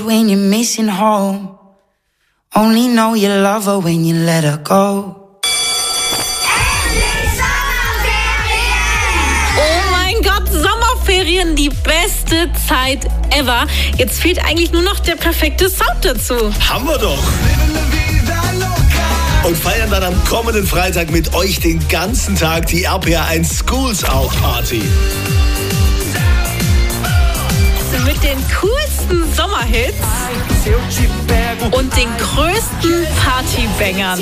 When you're missing home, only know you love her when you let her go. Oh mein Gott, Sommerferien, die beste Zeit ever. Jetzt fehlt eigentlich nur noch der perfekte Sound dazu. Haben wir doch. Und feiern dann am kommenden Freitag mit euch den ganzen Tag die RPR1 Schools Out Party. Mit den coolsten Sommerhits und den größten Partybangern.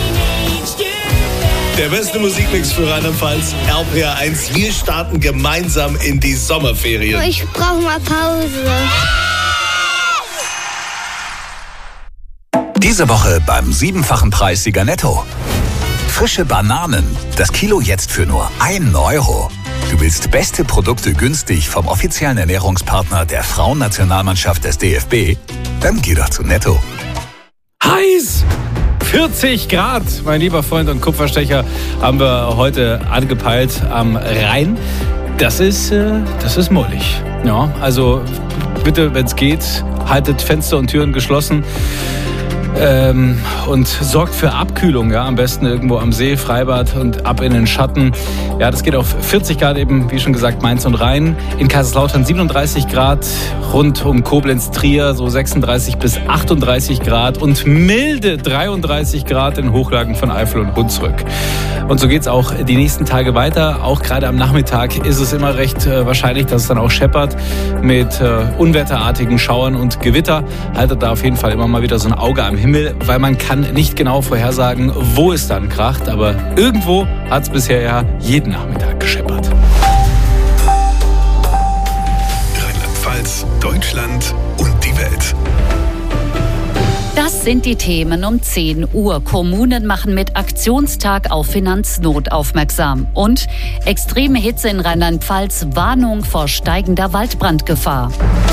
Der beste Musikmix für Rheinland-Pfalz, RPR1. Wir starten gemeinsam in die Sommerferien. Ich brauche mal Pause. Diese Woche beim 7-fachen Preissieger Netto. Frische Bananen, das Kilo jetzt für nur 1 Euro. Du willst beste Produkte günstig vom offiziellen Ernährungspartner der Frauennationalmannschaft des DFB? Dann geh doch zu Netto. Heiß! 40 Grad, mein lieber Freund und Kupferstecher, haben wir heute angepeilt am Rhein. Das ist mollig. Ja, also bitte, wenn es geht, haltet Fenster und Türen geschlossen. Und sorgt für Abkühlung, ja, am besten irgendwo am See, Freibad und ab in den Schatten. Ja, das geht auf 40 Grad eben, wie schon gesagt, Mainz und Rhein. In Kaiserslautern 37 Grad, rund um Koblenz, Trier so 36 bis 38 Grad und milde 33 Grad in Hochlagen von Eifel und Hunsrück. Und so geht's auch die nächsten Tage weiter. Auch gerade am Nachmittag ist es immer recht wahrscheinlich, dass es dann auch scheppert mit unwetterartigen Schauern und Gewitter. Haltet da auf jeden Fall immer mal wieder so ein Auge am Himmel, weil man kann nicht genau vorhersagen, wo es dann kracht. Aber irgendwo hat es bisher ja jeden Nachmittag gescheppert. Rheinland-Pfalz, Deutschland und die Welt. Das sind die Themen um 10 Uhr. Kommunen machen mit Aktionstag auf Finanznot aufmerksam. Und extreme Hitze in Rheinland-Pfalz, Warnung vor steigender Waldbrandgefahr.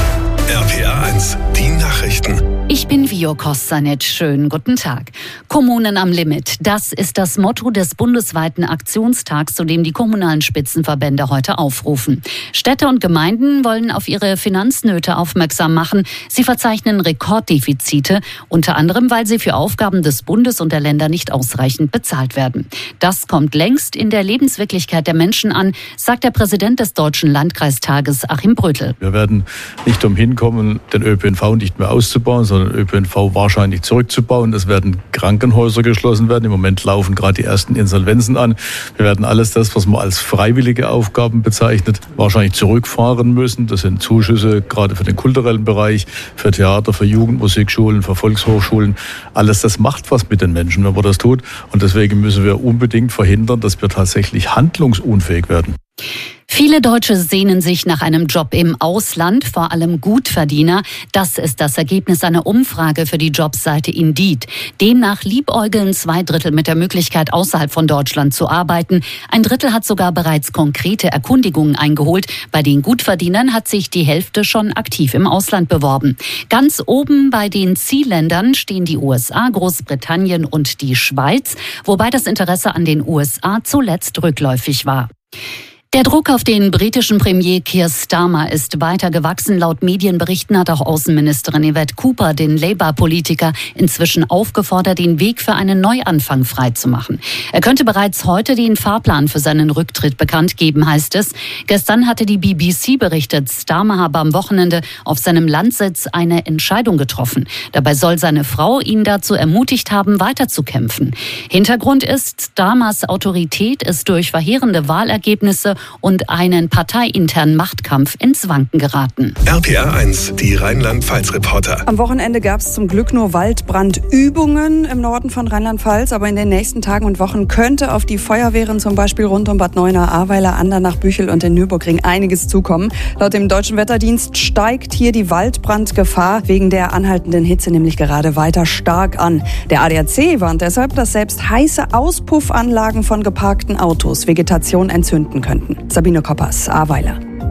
RPR1, die Nachrichten. Ich bin Vio Kostanic. Schönen guten Tag. Kommunen am Limit. Das ist das Motto des bundesweiten Aktionstags, zu dem die kommunalen Spitzenverbände heute aufrufen. Städte und Gemeinden wollen auf ihre Finanznöte aufmerksam machen. Sie verzeichnen Rekorddefizite, unter anderem, weil sie für Aufgaben des Bundes und der Länder nicht ausreichend bezahlt werden. Das kommt längst in der Lebenswirklichkeit der Menschen an, sagt der Präsident des Deutschen Landkreistages, Achim Brötel. Wir werden nicht umhin kommen, den ÖPNV nicht mehr auszubauen, sondern ÖPNV wahrscheinlich zurückzubauen. Es werden Krankenhäuser geschlossen werden. Im Moment laufen gerade die ersten Insolvenzen an. Wir werden alles das, was man als freiwillige Aufgaben bezeichnet, wahrscheinlich zurückfahren müssen. Das sind Zuschüsse gerade für den kulturellen Bereich, für Theater, für Jugendmusikschulen, für Volkshochschulen. Alles das macht was mit den Menschen, wenn man das tut. Und deswegen müssen wir unbedingt verhindern, dass wir tatsächlich handlungsunfähig werden. Viele Deutsche sehnen sich nach einem Job im Ausland, vor allem Gutverdiener. Das ist das Ergebnis einer Umfrage für die Jobseite Indeed. Demnach liebäugeln 2/3 mit der Möglichkeit, außerhalb von Deutschland zu arbeiten. 1/3 hat sogar bereits konkrete Erkundigungen eingeholt. Bei den Gutverdienern hat sich die Hälfte schon aktiv im Ausland beworben. Ganz oben bei den Zielländern stehen die USA, Großbritannien und die Schweiz, wobei das Interesse an den USA zuletzt rückläufig war. Der Druck auf den britischen Premier Keir Starmer ist weiter gewachsen. Laut Medienberichten hat auch Außenministerin Yvette Cooper den Labour-Politiker inzwischen aufgefordert, den Weg für einen Neuanfang freizumachen. Er könnte bereits heute den Fahrplan für seinen Rücktritt bekannt geben, heißt es. Gestern hatte die BBC berichtet, Starmer habe am Wochenende auf seinem Landsitz eine Entscheidung getroffen. Dabei soll seine Frau ihn dazu ermutigt haben, weiterzukämpfen. Hintergrund ist, Starmers Autorität ist durch verheerende Wahlergebnisse und einen parteiinternen Machtkampf ins Wanken geraten. RPR1, die Rheinland-Pfalz-Reporter. Am Wochenende gab es zum Glück nur Waldbrandübungen im Norden von Rheinland-Pfalz, aber in den nächsten Tagen und Wochen könnte auf die Feuerwehren zum Beispiel rund um Bad Neuenahr-Ahrweiler, Andernach, Büchel und den Nürburgring einiges zukommen. Laut dem Deutschen Wetterdienst steigt hier die Waldbrandgefahr wegen der anhaltenden Hitze nämlich gerade weiter stark an. Der ADAC warnt deshalb, dass selbst heiße Auspuffanlagen von geparkten Autos Vegetation entzünden könnten. Sabine Koppers, Ahrweiler.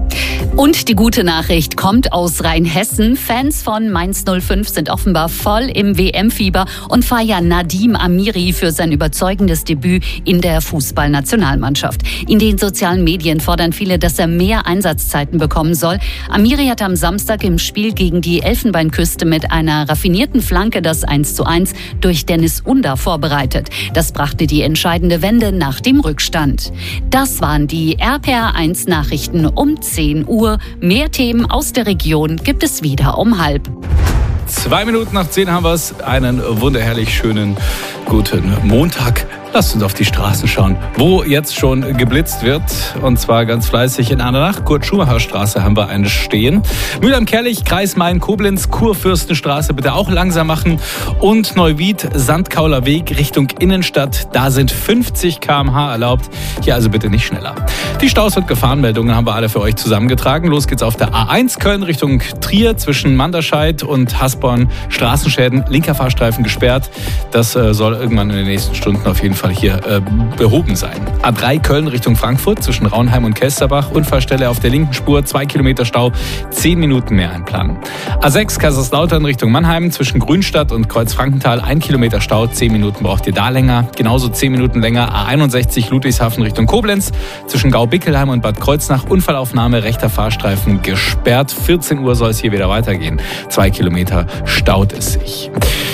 Und die gute Nachricht kommt aus Rheinhessen. Fans von Mainz 05 sind offenbar voll im WM-Fieber und feiern Nadim Amiri für sein überzeugendes Debüt in der Fußballnationalmannschaft. In den sozialen Medien fordern viele, dass er mehr Einsatzzeiten bekommen soll. Amiri hat am Samstag im Spiel gegen die Elfenbeinküste mit einer raffinierten Flanke das 1:1 durch Dennis Under vorbereitet. Das brachte die entscheidende Wende nach dem Rückstand. Das waren die RPR1 Nachrichten um 10 Uhr. Mehr Themen aus der Region gibt es wieder um 9:30. 2 Minuten nach 10 haben wir es. Einen wunderherrlich schönen guten Montag. Lasst uns auf die Straßen schauen, wo jetzt schon geblitzt wird. Und zwar ganz fleißig in Andernach. Kurt-Schumacher-Straße haben wir eine stehen. Mühlheim-Kerlich, Kreis Main-Koblenz, Kurfürstenstraße bitte auch langsam machen. Und Neuwied, Sandkauler Weg Richtung Innenstadt. Da sind 50 km/h erlaubt. Hier also bitte nicht schneller. Die Staus und Gefahrenmeldungen haben wir alle für euch zusammengetragen. Los geht's auf der A1 Köln Richtung Trier zwischen Manderscheid und Hasborn. Straßenschäden, linker Fahrstreifen gesperrt. Das soll irgendwann in den nächsten Stunden auf jeden Fall hier behoben sein. A3 Köln Richtung Frankfurt zwischen Raunheim und Kelsterbach. Unfallstelle auf der linken Spur, 2 Kilometer Stau, 10 Minuten mehr einplanen. A6 Kaiserslautern Richtung Mannheim zwischen Grünstadt und Kreuzfrankenthal, 1 Kilometer Stau, 10 Minuten braucht ihr da länger. Genauso 10 Minuten länger A61 Ludwigshafen Richtung Koblenz zwischen Gau-Bickelheim und Bad Kreuznach. Unfallaufnahme, rechter Fahrstreifen gesperrt. 14 Uhr soll es hier wieder weitergehen. 2 Kilometer staut es sich.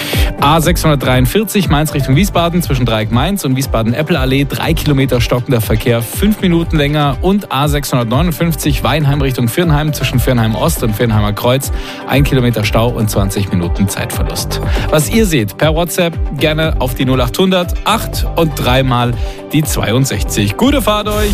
A643 Mainz Richtung Wiesbaden zwischen Dreieck-Mainz und Wiesbaden-Eppel-Allee, 3 Kilometer stockender Verkehr, 5 Minuten länger. Und A659 Weinheim Richtung Viernheim zwischen Viernheim-Ost und Viernheimer Kreuz, 1 Kilometer Stau und 20 Minuten Zeitverlust. Was ihr seht, per WhatsApp gerne auf die 0800 8 und 3 mal die 62. Gute Fahrt euch!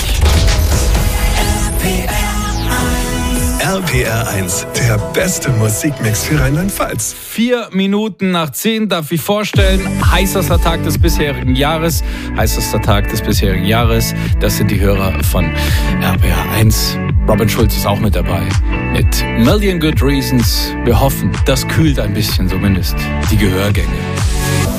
RPR1, der beste Musikmix für Rheinland-Pfalz. 4 Minuten nach 10 darf ich vorstellen, heißester Tag des bisherigen Jahres. Heißester Tag des bisherigen Jahres, das sind die Hörer von RPR1. Robin Schulz ist auch mit dabei mit Million Good Reasons. Wir hoffen, das kühlt ein bisschen zumindest die Gehörgänge.